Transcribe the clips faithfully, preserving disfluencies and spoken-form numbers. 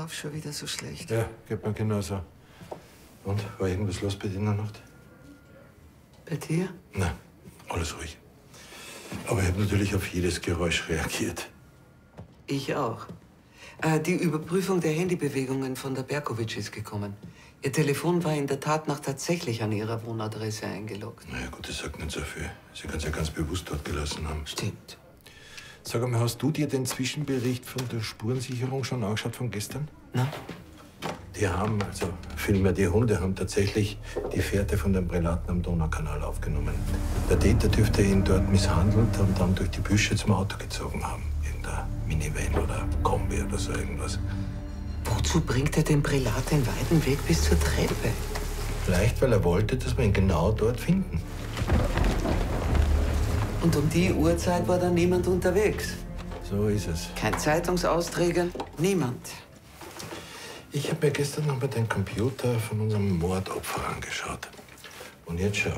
schlaf schon wieder so schlecht. Ja, geht mir genauso. Und, war irgendwas los bei dir in der Nacht? Bei dir? Nein, alles ruhig. Aber ich habe natürlich auf jedes Geräusch reagiert. Ich auch. Äh, die Überprüfung der Handybewegungen von der Berkowitsch ist gekommen. Ihr Telefon war in der Tat noch tatsächlich an ihrer Wohnadresse eingeloggt. Na ja, gut, das sagt nicht so viel. Sie kann es ja ganz bewusst dort gelassen haben. Stimmt. Sag einmal, hast du dir den Zwischenbericht von der Spurensicherung schon angeschaut von gestern? Na? Die haben, also vielmehr die Hunde, haben tatsächlich die Fährte von den Prälaten am Donaukanal aufgenommen. Der Täter dürfte ihn dort misshandelt und dann durch die Büsche zum Auto gezogen haben. Irgendein Minivan oder Kombi oder so irgendwas. Wozu bringt er den Prälat den weiten Weg bis zur Treppe? Vielleicht, weil er wollte, dass wir ihn genau dort finden. Und um die Uhrzeit war dann niemand unterwegs. So ist es. Kein Zeitungsausträger, niemand. Ich habe mir gestern noch mal den Computer von unserem Mordopfer angeschaut. Und jetzt schau.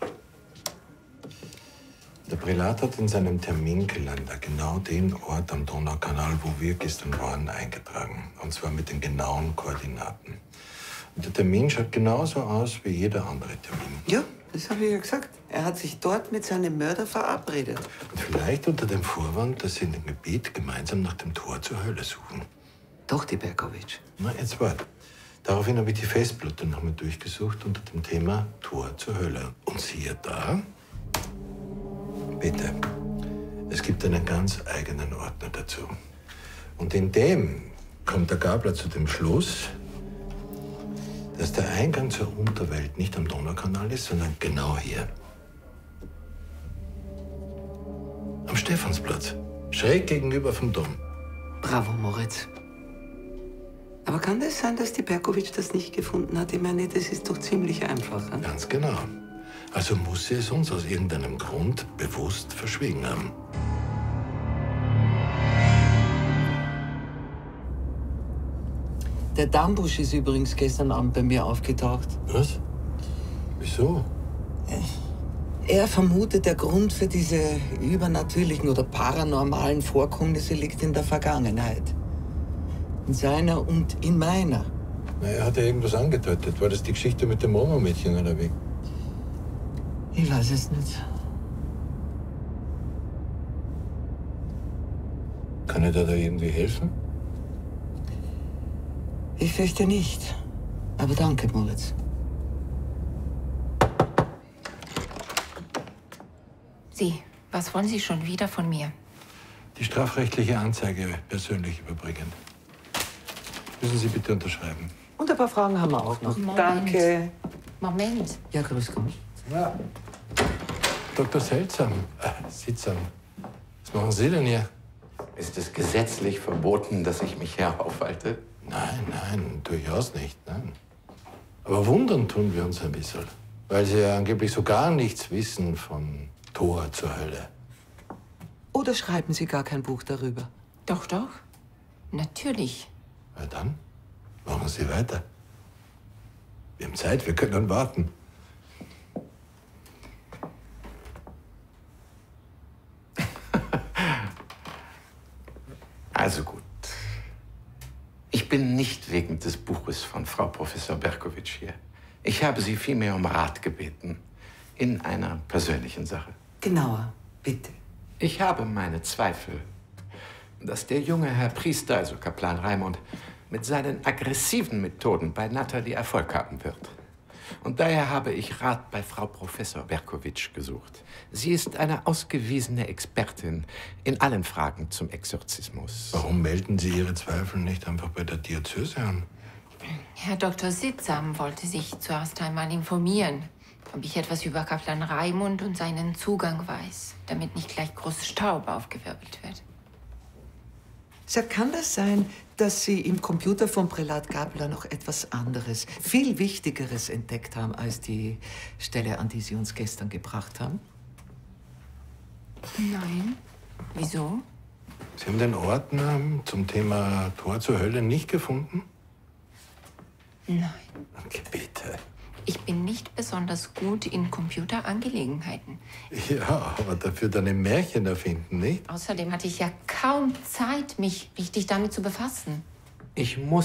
Der Prälat hat in seinem Terminkalender genau den Ort am Donaukanal, wo wir gestern waren, eingetragen. Und zwar mit den genauen Koordinaten. Und der Termin schaut genauso aus wie jeder andere Termin. Ja, das habe ich ja gesagt. Er hat sich dort mit seinem Mörder verabredet. Und vielleicht unter dem Vorwand, dass sie in dem Gebiet gemeinsam nach dem Tor zur Hölle suchen. Doch, die Berkowitsch. Na, jetzt wart. Daraufhin habe ich die Festplatte nochmal durchgesucht unter dem Thema Tor zur Hölle. Und siehe da, bitte, es gibt einen ganz eigenen Ordner dazu. Und in dem kommt der Gabler zu dem Schluss, dass der Eingang zur Unterwelt nicht am Donaukanal ist, sondern genau hier. Am Stephansplatz, schräg gegenüber vom Dom. Bravo, Moritz. Aber kann das sein, dass die Berkowitsch das nicht gefunden hat? Ich meine, das ist doch ziemlich einfach. Hein? Ganz genau. Also muss sie es uns aus irgendeinem Grund bewusst verschwiegen haben. Der Dambusch ist übrigens gestern Abend bei mir aufgetaucht. Was? Wieso? Er vermutet, der Grund für diese übernatürlichen oder paranormalen Vorkommnisse liegt in der Vergangenheit. In seiner und in meiner. Na, er hat ja irgendwas angedeutet. War das die Geschichte mit dem Momo-Mädchen oder wie? Ich weiß es nicht. Kann er dir da irgendwie helfen? Ich fürchte nicht. Aber danke, Moritz. Sie, was wollen Sie schon wieder von mir? Die strafrechtliche Anzeige persönlich überbringen. Müssen Sie bitte unterschreiben. Und ein paar Fragen haben wir auch noch. Moment. Danke. Moment. Ja, grüß Gott. Ja. Doktor Seltsam, äh, Sitzam, was machen Sie denn hier? Ist es gesetzlich verboten, dass ich mich hier aufhalte? Nein, nein, durchaus nicht, nein. Aber wundern tun wir uns ein bisschen, weil Sie ja angeblich so gar nichts wissen von Tor zur Hölle. Oder schreiben Sie gar kein Buch darüber? Doch, doch. Natürlich. Na dann, machen Sie weiter. Wir haben Zeit, wir können warten. Also gut. Ich bin nicht wegen des Buches von Frau Professor Berkowitsch hier. Ich habe Sie vielmehr um Rat gebeten. In einer persönlichen Sache. Genauer, bitte. Ich habe meine Zweifel, dass der junge Herr Priester, also Kaplan Raimund, mit seinen aggressiven Methoden bei Natalie Erfolg haben wird. Und daher habe ich Rat bei Frau Professor Berkowitsch gesucht. Sie ist eine ausgewiesene Expertin in allen Fragen zum Exorzismus. Warum melden Sie Ihre Zweifel nicht einfach bei der Diözese an? Herr Doktor Sitzam wollte sich zuerst einmal informieren, ob ich etwas über Kaplan Raimund und seinen Zugang weiß, damit nicht gleich groß Staub aufgewirbelt wird. Sir, kann das sein, dass Sie im Computer von Prälat Gabler noch etwas anderes, viel Wichtigeres entdeckt haben, als die Stelle, an die Sie uns gestern gebracht haben? Nein. Wieso? Sie haben den Ordner zum Thema Tor zur Hölle nicht gefunden? Nein. Okay, bitte. Ich bin nicht besonders gut in Computerangelegenheiten. Ja, aber dafür dann ein Märchen erfinden, nicht? Außerdem hatte ich ja kaum Zeit, mich richtig damit zu befassen. Ich muss